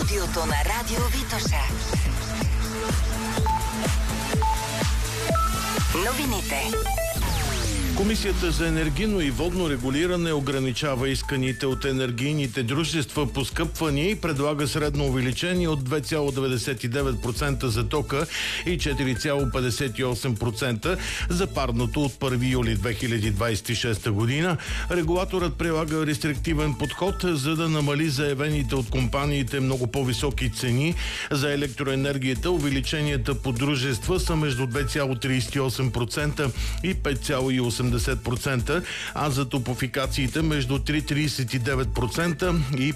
студиото на Радио Витоша. Новините. Комисията за енергийно и водно регулиране ограничава исканите от енергийните дружества поскъпвания и предлага средно увеличение от 2,99% за тока и 4,58% за парното от 1 юли 2026 година. Регулаторът прилага рестриктивен подход, за да намали заявените от компаниите много по-високи цени за електроенергията. Увеличенията по дружества са между 2,38% и 5,80%, а за топофикациите между 3,39% и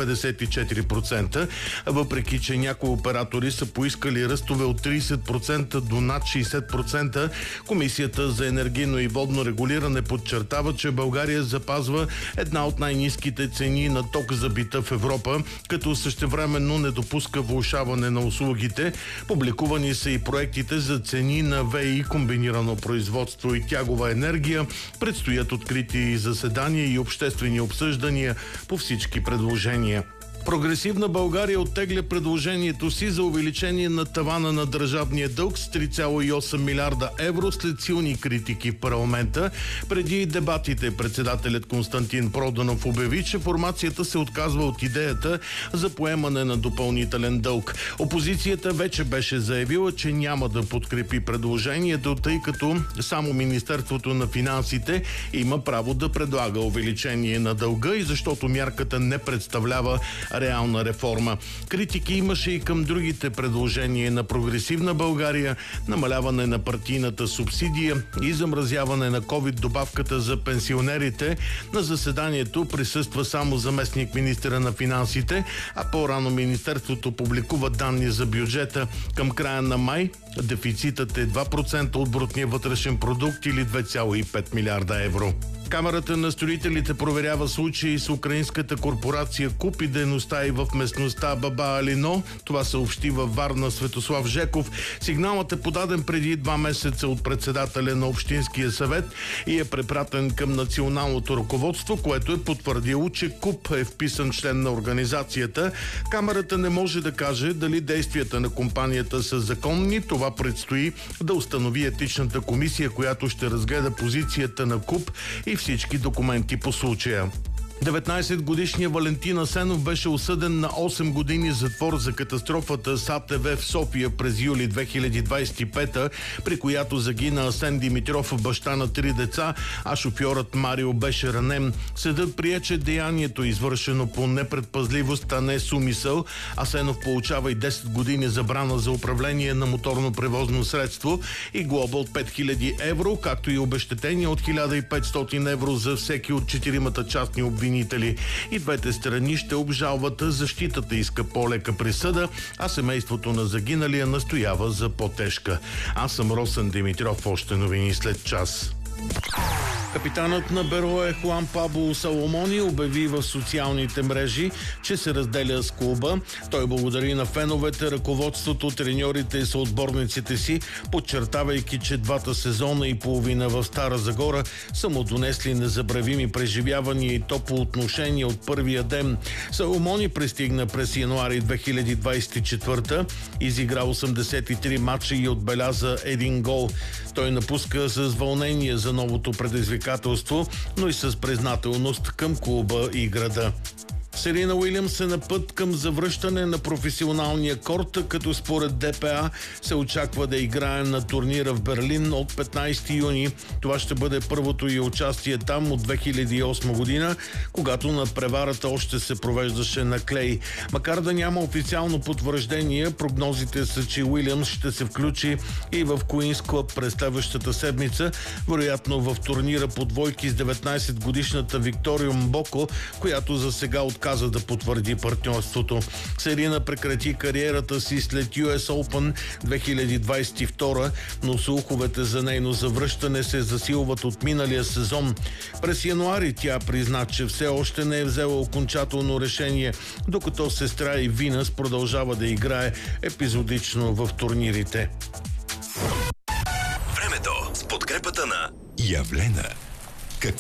5,54%. Въпреки че някои оператори са поискали ръстове от 30% до над 60%, Комисията за енергийно и водно регулиране подчертава, че България запазва една от най-ниските цени на ток за бита в Европа, като същевременно не допуска влошаване на услугите. Публикувани са и проектите за цени на ВИ, комбинирано производство и тягова енергия. Предстоят открити заседания и обществени обсъждания по всички предложения. Прогресивна България оттегля предложението си за увеличение на тавана на държавния дълг с 3,8 милиарда евро след силни критики в парламента. Преди дебатите председателят Константин Проданов обяви, че формацията се отказва от идеята за поемане на допълнителен дълг. Опозицията вече беше заявила, че няма да подкрепи предложението, тъй като само Министерството на финансите има право да предлага увеличение на дълга и защото мярката не представлява реална реформа. Критики имаше и към другите предложения на Прогресивна България, намаляване на партийната субсидия и замразяване на ковид-добавката за пенсионерите. На заседанието присъства само заместник министъра на финансите, а по-рано Министерството публикува данни за бюджета. Към края на май дефицитът е 2% от брутния вътрешен продукт или 2,5 милиарда евро. Камарата на строителите проверява случаи с украинската корпорация КУП и дейността и в местността Баба Алино. Това съобщи във Варна Светослав Жеков. Сигналът е подаден преди 2 месеца от председателя на Общинския съвет и е препратен към националното ръководство, което е потвърдило, че КУП е вписан член на организацията. Камарата не може да каже дали действията на компанията са законни. Това предстои да установи етичната комисия, която ще разгледа позицията на КУП и всички документи по случая. 19-годишният Валентин Асенов беше осъден на 8 години затвор за катастрофата с АТВ в София през юли 2025, при която загина Асен Димитров, баща на 3 деца, а шофьорът Марио беше ранен. Съдът прие, че деянието е извършено по непредпазливост, а не с умисъл. Асенов получава и 10 години забрана за управление на моторно превозно средство и глоба от 5000 евро, както и обезщетение от 1500 евро за всеки от 4 частни обвинители. И двете страни ще обжалват. Защитата иска по-лека присъда, а семейството на загиналия настоява за по-тежка. Аз съм Росен Димитров. Още новини след час. Капитанът на Берое Хуан Пабло Саломони обяви в социалните мрежи, че се разделя с клуба. Той благодари на феновете, ръководството, треньорите и съотборниците си, подчертавайки, че 2 сезона и половина в Стара Загора са му донесли незабравими преживявания и топло отношение от първия ден. Саломони пристигна през януари 2024, изигра 83 мача и отбеляза 1 гол. Той напуска с вълнение за новото предизвикателство, но и с признателност към клуба и града. Серена Уилямс е на път към завръщане на професионалния корт, като според ДПА се очаква да играе на турнира в Берлин от 15 юни. Това ще бъде първото й участие там от 2008 година, когато надпреварата още се провеждаше на клей. Макар да няма официално потвърждение, прогнозите са, че Уилямс ще се включи и в Queen's Club през следващата седмица, вероятно в турнира по двойки с 19-годишната Виктория Мбоко, която за сега отказва да потвърди партньорството. Серена прекрати кариерата си след US Open 2022, но слуховете за нейно завръщане се засилват от миналия сезон. През януари тя призна, че все още не е взела окончателно решение, докато сестра и Винас продължава да играе епизодично в турнирите. Времето с подкрепата на Явлена.